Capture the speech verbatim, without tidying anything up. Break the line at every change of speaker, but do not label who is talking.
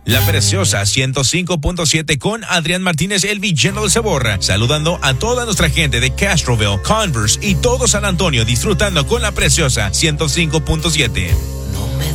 La Preciosa ciento cinco punto siete con Adrián Martínez, el villano del sabor. Saludando a toda nuestra gente de Castroville, Converse y todo San Antonio, disfrutando con La Preciosa ciento cinco punto siete.